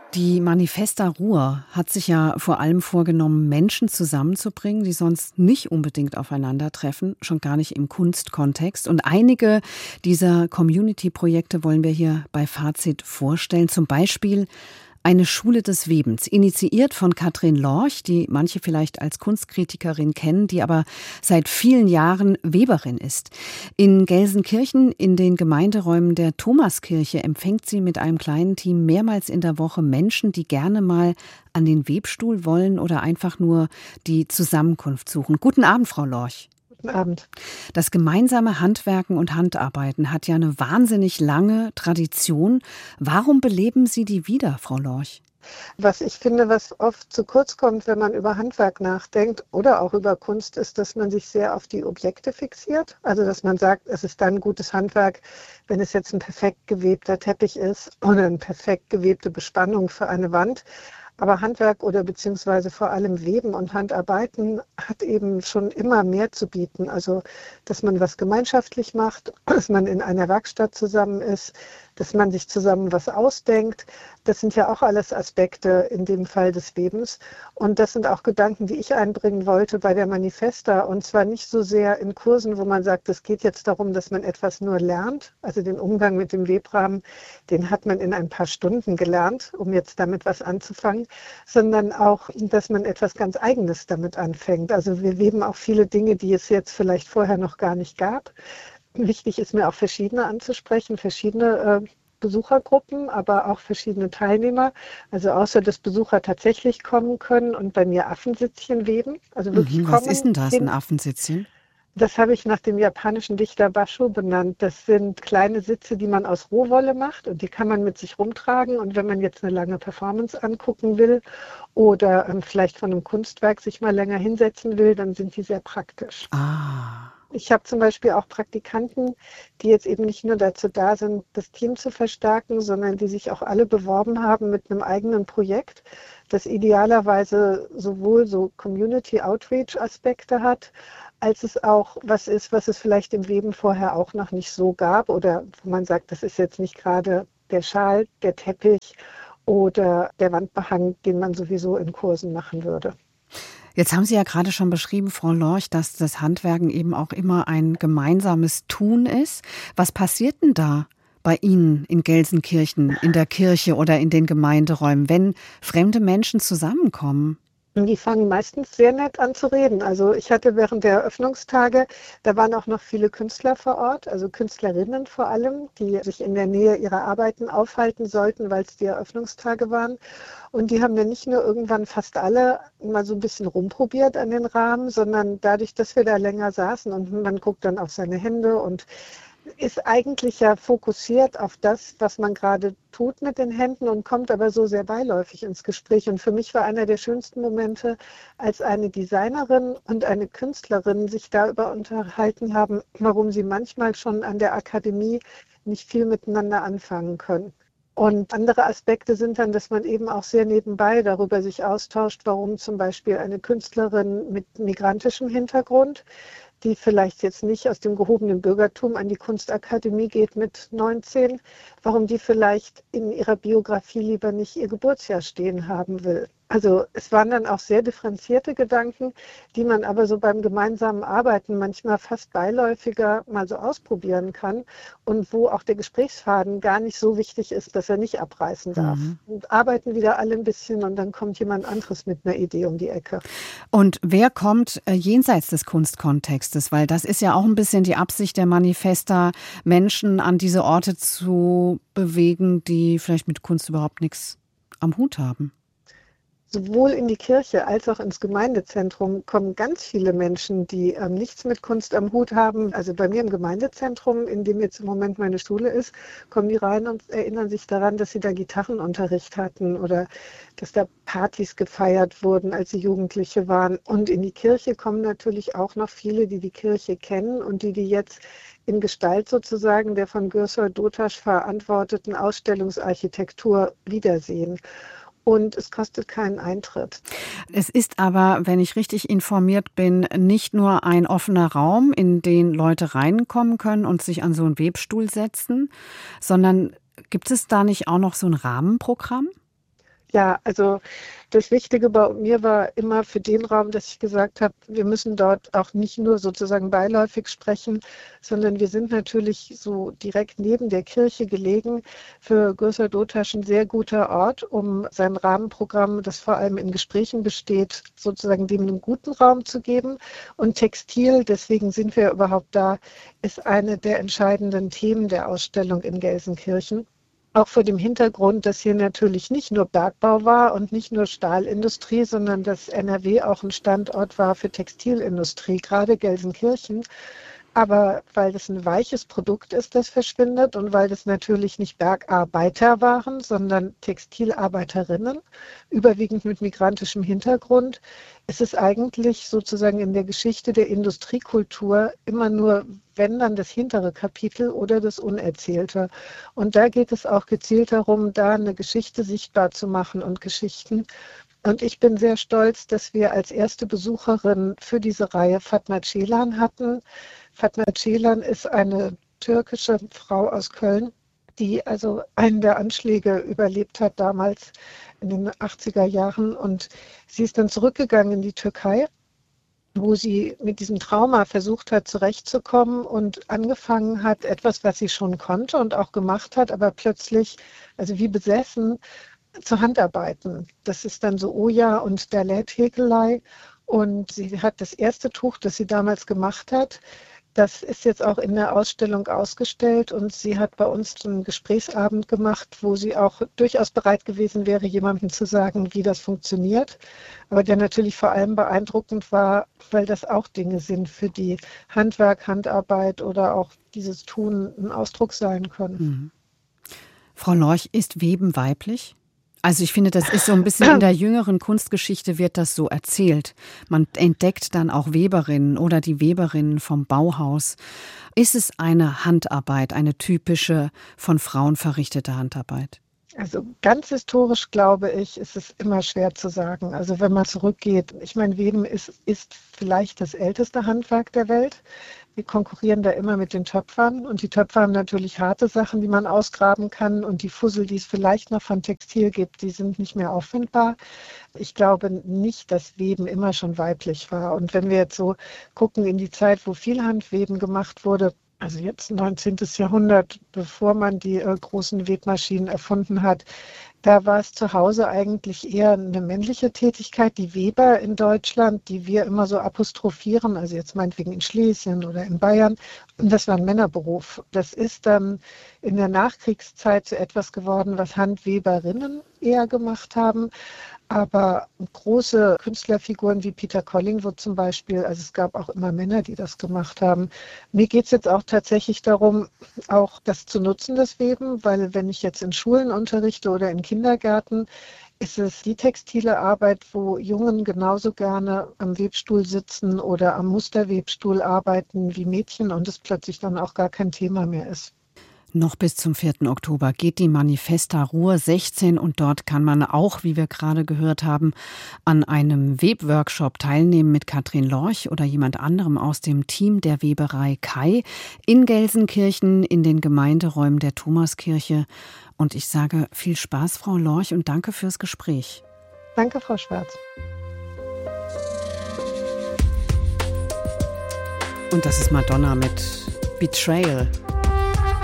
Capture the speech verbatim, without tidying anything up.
Die Manifesta Ruhr hat sich ja vor allem vorgenommen, Menschen zusammenzubringen, die sonst nicht unbedingt aufeinandertreffen, schon gar nicht im Kunstkontext. Und einige dieser Community-Projekte wollen wir hier bei Fazit vorstellen. Zum Beispiel eine Schule des Webens, initiiert von Katrin Lorch, die manche vielleicht als Kunstkritikerin kennen, die aber seit vielen Jahren Weberin ist. In Gelsenkirchen in den Gemeinderäumen der Thomaskirche empfängt sie mit einem kleinen Team mehrmals in der Woche Menschen, die gerne mal an den Webstuhl wollen oder einfach nur die Zusammenkunft suchen. Guten Abend, Frau Lorch. Guten Abend. Das gemeinsame Handwerken und Handarbeiten hat ja eine wahnsinnig lange Tradition. Warum beleben Sie die wieder, Frau Lorch? Was ich finde, was oft zu kurz kommt, wenn man über Handwerk nachdenkt oder auch über Kunst, ist, dass man sich sehr auf die Objekte fixiert. Also dass man sagt, es ist dann gutes Handwerk, wenn es jetzt ein perfekt gewebter Teppich ist oder eine perfekt gewebte Bespannung für eine Wand. Aber Handwerk oder beziehungsweise vor allem Weben und Handarbeiten hat eben schon immer mehr zu bieten. Also, dass man was gemeinschaftlich macht, dass man in einer Werkstatt zusammen ist, dass man sich zusammen was ausdenkt. Das sind ja auch alles Aspekte in dem Fall des Webens. Und das sind auch Gedanken, die ich einbringen wollte bei der Manifesta. Und zwar nicht so sehr in Kursen, wo man sagt, es geht jetzt darum, dass man etwas nur lernt. Also den Umgang mit dem Webrahmen, den hat man in ein paar Stunden gelernt, um jetzt damit was anzufangen, sondern auch, dass man etwas ganz Eigenes damit anfängt. Also wir weben auch viele Dinge, die es jetzt vielleicht vorher noch gar nicht gab. Wichtig ist mir auch verschiedene anzusprechen, verschiedene äh, Besuchergruppen, aber auch verschiedene Teilnehmer. Also außer dass Besucher tatsächlich kommen können und bei mir Affensitzchen weben. Also wirklich Mhm, kommen. was ist denn das, ein Affensitzchen? Das habe ich nach dem japanischen Dichter Basho benannt. Das sind kleine Sitze, die man aus Rohwolle macht und die kann man mit sich rumtragen. Und wenn man jetzt eine lange Performance angucken will oder ähm, vielleicht von einem Kunstwerk sich mal länger hinsetzen will, dann sind die sehr praktisch. Ah. Ich habe zum Beispiel auch Praktikanten, die jetzt eben nicht nur dazu da sind, das Team zu verstärken, sondern die sich auch alle beworben haben mit einem eigenen Projekt, das idealerweise sowohl so Community-Outreach-Aspekte hat, als es auch was ist, was es vielleicht im Weben vorher auch noch nicht so gab oder wo man sagt, das ist jetzt nicht gerade der Schal, der Teppich oder der Wandbehang, den man sowieso in Kursen machen würde. Jetzt haben Sie ja gerade schon beschrieben, Frau Lorch, dass das Handwerken eben auch immer ein gemeinsames Tun ist. Was passiert denn da bei Ihnen in Gelsenkirchen, in der Kirche oder in den Gemeinderäumen, wenn fremde Menschen zusammenkommen? Die fangen meistens sehr nett an zu reden. Also ich hatte während der Eröffnungstage, da waren auch noch viele Künstler vor Ort, also Künstlerinnen vor allem, die sich in der Nähe ihrer Arbeiten aufhalten sollten, weil es die Eröffnungstage waren. Und die haben dann nicht nur irgendwann fast alle mal so ein bisschen rumprobiert an den Rahmen, sondern dadurch, dass wir da länger saßen und man guckt dann auf seine Hände und ist eigentlich ja fokussiert auf das, was man gerade tut mit den Händen und kommt aber so sehr beiläufig ins Gespräch. Und für mich war einer der schönsten Momente, als eine Designerin und eine Künstlerin sich darüber unterhalten haben, warum sie manchmal schon an der Akademie nicht viel miteinander anfangen können. Und andere Aspekte sind dann, dass man eben auch sehr nebenbei darüber sich austauscht, warum zum Beispiel eine Künstlerin mit migrantischem Hintergrund, die vielleicht jetzt nicht aus dem gehobenen Bürgertum an die Kunstakademie geht mit neunzehn, warum die vielleicht in ihrer Biografie lieber nicht ihr Geburtsjahr stehen haben will. Also es waren dann auch sehr differenzierte Gedanken, die man aber so beim gemeinsamen Arbeiten manchmal fast beiläufiger mal so ausprobieren kann und wo auch der Gesprächsfaden gar nicht so wichtig ist, dass er nicht abreißen darf. Mhm. Und arbeiten wieder alle ein bisschen und dann kommt jemand anderes mit einer Idee um die Ecke. Und wer kommt äh, jenseits des Kunstkontextes? Weil das ist ja auch ein bisschen die Absicht der Manifesta, Menschen an diese Orte zu bewegen, die vielleicht mit Kunst überhaupt nichts am Hut haben. Sowohl in die Kirche als auch ins Gemeindezentrum kommen ganz viele Menschen, die ähm, nichts mit Kunst am Hut haben. Also bei mir im Gemeindezentrum, in dem jetzt im Moment meine Schule ist, kommen die rein und erinnern sich daran, dass sie da Gitarrenunterricht hatten oder dass da Partys gefeiert wurden, als sie Jugendliche waren. Und in die Kirche kommen natürlich auch noch viele, die die Kirche kennen und die die jetzt in Gestalt sozusagen der von Gürsel Dotasch verantworteten Ausstellungsarchitektur wiedersehen. Und es kostet keinen Eintritt. Es ist aber, wenn ich richtig informiert bin, nicht nur ein offener Raum, in den Leute reinkommen können und sich an so einen Webstuhl setzen, sondern gibt es da nicht auch noch so ein Rahmenprogramm? Ja, also das Wichtige bei mir war immer für den Raum, dass ich gesagt habe, wir müssen dort auch nicht nur sozusagen beiläufig sprechen, sondern wir sind natürlich so direkt neben der Kirche gelegen. Für Gürsel Dotasch ein sehr guter Ort, um sein Rahmenprogramm, das vor allem in Gesprächen besteht, sozusagen dem einen guten Raum zu geben. Und Textil, deswegen sind wir überhaupt da, ist eine der entscheidenden Themen der Ausstellung in Gelsenkirchen. Auch vor dem Hintergrund, dass hier natürlich nicht nur Bergbau war und nicht nur Stahlindustrie, sondern dass N R W auch ein Standort war für Textilindustrie, gerade Gelsenkirchen. Aber weil das ein weiches Produkt ist, das verschwindet und weil das natürlich nicht Bergarbeiter waren, sondern Textilarbeiterinnen, überwiegend mit migrantischem Hintergrund, ist es eigentlich sozusagen in der Geschichte der Industriekultur immer nur, wenn dann das hintere Kapitel oder das Unerzählte. Und da geht es auch gezielt darum, da eine Geschichte sichtbar zu machen und Geschichten. Und ich bin sehr stolz, dass wir als erste Besucherin für diese Reihe Fatma Ceylan hatten. Fatma Ceylan ist eine türkische Frau aus Köln, die also einen der Anschläge überlebt hat damals in den achtziger Jahren. Und sie ist dann zurückgegangen in die Türkei, wo sie mit diesem Trauma versucht hat, zurechtzukommen und angefangen hat, etwas, was sie schon konnte und auch gemacht hat, aber plötzlich, also wie besessen, zu Handarbeiten. Das ist dann so Oja und Dalet-Häkelei. Und sie hat das erste Tuch, das sie damals gemacht hat, das ist jetzt auch in der Ausstellung ausgestellt. Und sie hat bei uns einen Gesprächsabend gemacht, wo sie auch durchaus bereit gewesen wäre, jemandem zu sagen, wie das funktioniert. Aber der natürlich vor allem beeindruckend war, weil das auch Dinge sind, für die Handwerk, Handarbeit oder auch dieses Tun ein Ausdruck sein können. Mhm. Frau Lorch, ist Weben weiblich? Also ich finde, das ist so ein bisschen in der jüngeren Kunstgeschichte wird das so erzählt. Man entdeckt dann auch Weberinnen oder die Weberinnen vom Bauhaus. Ist es eine Handarbeit, eine typische von Frauen verrichtete Handarbeit? Also ganz historisch, glaube ich, ist es immer schwer zu sagen. Also wenn man zurückgeht, ich meine, Weben ist, ist vielleicht das älteste Handwerk der Welt. Wir konkurrieren da immer mit den Töpfern und die Töpfer haben natürlich harte Sachen, die man ausgraben kann und die Fussel, die es vielleicht noch von Textil gibt, die sind nicht mehr auffindbar. Ich glaube nicht, dass Weben immer schon weiblich war. Und wenn wir jetzt so gucken in die Zeit, wo viel Handweben gemacht wurde, also jetzt neunzehnten. Jahrhundert, bevor man die äh, großen Webmaschinen erfunden hat, da war es zu Hause eigentlich eher eine männliche Tätigkeit. Die Weber in Deutschland, die wir immer so apostrophieren, also jetzt meinetwegen in Schlesien oder in Bayern, das war ein Männerberuf. Das ist dann in der Nachkriegszeit zu etwas geworden, was Handweberinnen eher gemacht haben. Aber große Künstlerfiguren wie Peter Collingwood zum Beispiel, also es gab auch immer Männer, die das gemacht haben. Mir geht es jetzt auch tatsächlich darum, auch das zu nutzen, das Weben, weil wenn ich jetzt in Schulen unterrichte oder in Kindergärten, ist es die textile Arbeit, wo Jungen genauso gerne am Webstuhl sitzen oder am Musterwebstuhl arbeiten wie Mädchen und es plötzlich dann auch gar kein Thema mehr ist. Noch bis zum vierten Oktober geht die Manifesta Ruhr sechzehn und dort kann man auch, wie wir gerade gehört haben, an einem Webworkshop teilnehmen mit Katrin Lorch oder jemand anderem aus dem Team der Weberei Kai in Gelsenkirchen in den Gemeinderäumen der Thomaskirche. Und ich sage viel Spaß, Frau Lorch, und danke fürs Gespräch. Danke, Frau Schwarz. Und das ist Madonna mit Betrayal.